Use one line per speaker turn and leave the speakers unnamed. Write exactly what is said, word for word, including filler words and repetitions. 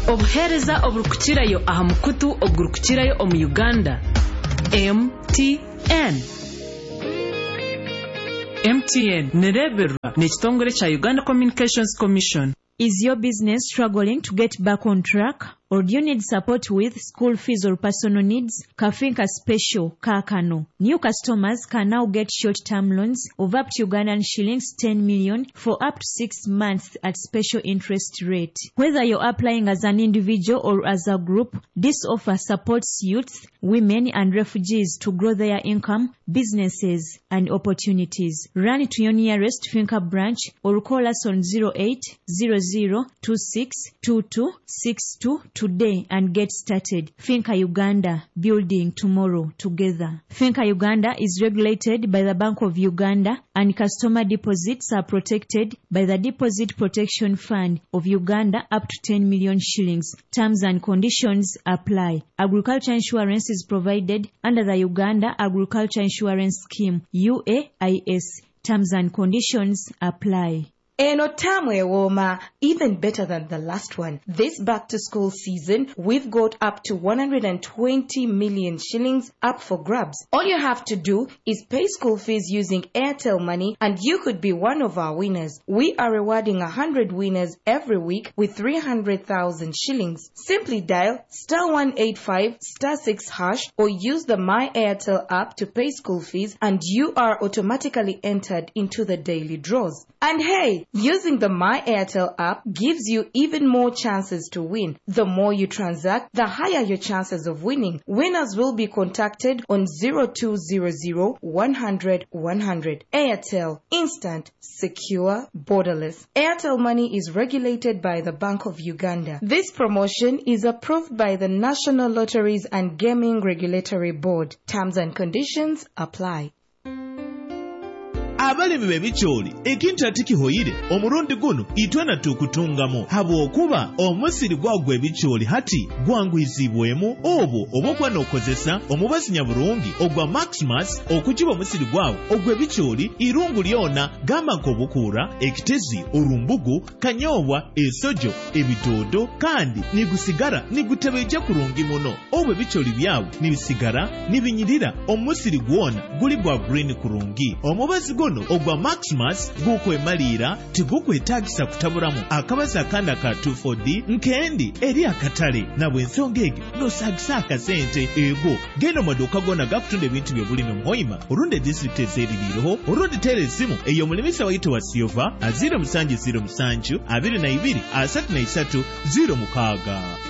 obuhereza oburukukirayo aha mukutu ogurukukirayo omu Uganda. M T N M T N nereberwa n'ekitongole kya Uganda Communications Commission.
Is your business struggling to get back on track? Or do you need support with school fees or personal needs? Kafinka Special Kakano. New customers can now get short-term loans of up to Ugandan shillings ten million for up to six months at special interest rate. Whether you're applying as an individual or as a group, this offer supports youth, women and refugees to grow their income, businesses and opportunities. Run to your nearest Finca branch or call us on zero eight zero zero two six two two six two today and get started. Finca Uganda, building tomorrow together. Finca Uganda is regulated by the Bank of Uganda and customer deposits are protected by the Deposit Protection Fund of Uganda up to ten million shillings. Terms and conditions apply. Agriculture insurance is provided under the Uganda Agriculture Insurance Scheme, U A I S. Terms and conditions apply.
Eno tamu ewoma, even better than the last one. This back to school season, we've got up to one hundred twenty million shillings up for grabs. All you have to do is pay school fees using Airtel Money and you could be one of our winners. We are rewarding one hundred winners every week with three hundred thousand shillings. Simply dial star one eight five star six hash or use the My Airtel app to pay school fees and you are automatically entered into the daily draws. And hey, using the My Airtel app gives you even more chances to win. The more you transact, the higher your chances of winning. Winners will be contacted on zero two zero zero one hundred one hundred. Airtel, instant, secure, borderless. Airtel Money is regulated by the Bank of Uganda. This promotion is approved by the National Lotteries and Gaming Regulatory Board. Terms and conditions apply.
Abalimi bebicholi ekintu atikihoyire omurundi guno itwena tukutungamu habwokuba omusiri gwagwe ebicholi hati gwangwizibwemu obo obokwa nokozesa omubazi nyabulungi ogwa Maximus okukiba omusiri gwawo ogwe bicholi irungu lyona gamako bukura ekitezi urumbugu kanyobwa esojo ebitodo kandi nigusigara nigutebeje kurungi muno obwe bicholi byawo nibisigara nibinyirira omusiri gwona guli gwa green kurungi omubazi gono ogwa Maximus gukwe malira tigukwe tagisa kutaburamu akabaza kanda ka two four D nkendi eri akatale na bwensongege no sagisa akasente ego geno maduka gona gakutunde ebintu byobulimi muhoima urunde district ezeririroho urundi telesimu eyo mulimisa waito wa Silva azira musanji zero musanju abiri na ibiri asatu na isatu zero mukaga.